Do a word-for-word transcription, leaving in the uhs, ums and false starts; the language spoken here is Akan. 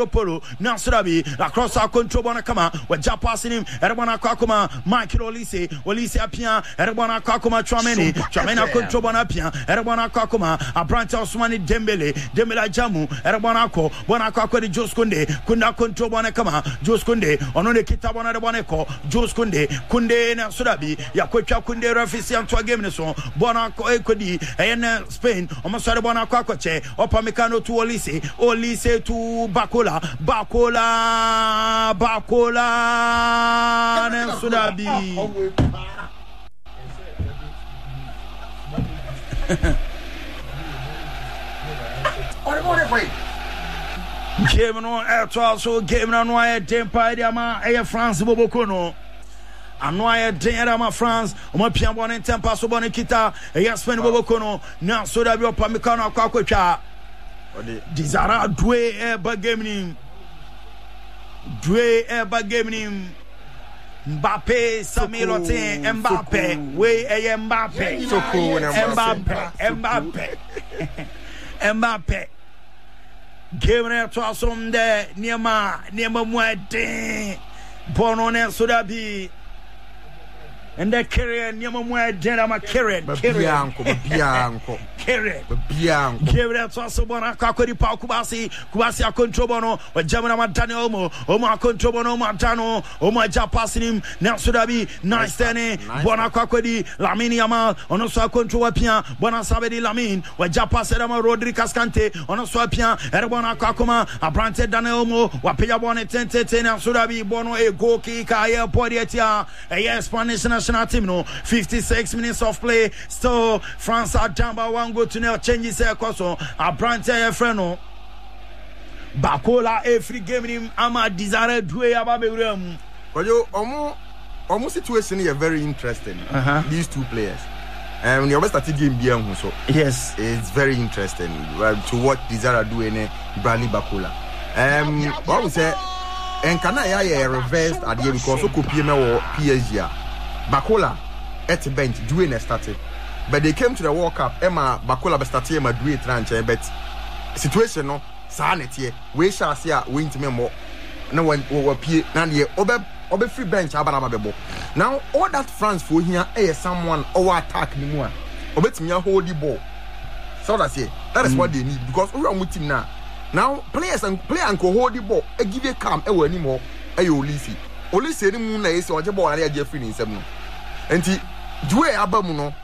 Polo, now Surabi, across our control Bonacama, what passing him, Erebana Kakuma, Michael Olise, Olise Apia, Erebana Kakuma Trameni, Tramena control Bonapia, Erebana Kakuma, a branch of Swani Dembele, Dembele Jamu, Erebanako, Bonacako de Jos Kunde, Kunda control Bonacama, Jos Kunde, Onone Kitabana de Bonaco, Jos Kunde, Kunde na Surabi, Yakocha Kunde Rafisian to a game so, Bonaco Ekodi, and Spain, Omasara Bonacoche, Opamecano to Olise, Olise to Bacola. Bacola, Bacola, and Sudabi. Game on air so game on wire tempa diama air France Bobokono. Anoye Denama France, Omapia Bon and Tempa so Bonita, a Spain Bobokono, now Sudabi Opamecano Quacocha. Dizara dwe e bagemnim dwe e bagemnim Mbappe Samirotin Mbappe we e Mbappe Mbappe Mbappe Mbappe Gemre to asomde niema niema mwete bonone Sudabi and the carrier niema mwete na makere bianco bianco Kere bianco Kere to asobona kakori pa kubasi kubasi akontrobono o jamana matani omo omo akontrobono matano omo aja passing him now Sudabi nice tene bona kakori Lamine Yamal ono so akontrowa pia bona sabedi Lamine o aja passe dama Rodri Cascante ono so pia erebona kakoma abrante Daniel Omo wa peja bona tente tene Sudabi bono e go kick aye podiatia a Spanish national team no fifty-six minutes of play still France are down by one go to now changes their course on a branch a friend Bacola every game him ama desire do ababewum but you almost almost situation is very interesting. Uh-huh. These two players and um, you always started game bien so yes it's very interesting uh, to what desire do any Bradley Bacola um what we say and can I hear reversed at the end because so copy me or P S G Bacola at the bench doing a started. But they came to the World Cup. Emma Bacola be started Emma do it ranch. But situation no sanity. We shall see a win to me more. No one will appear. Now the obe obe free bench abana bebo. Now all that France for here is someone over attack me more. Obe to me hold the ball. So that's it. That is mm. what they need because we are with him now. Now players and player and co hold the ball. I give you calm. I will anymore. I will leave. Only say the moon is so much ball. I just free in seven. And the Due abamu no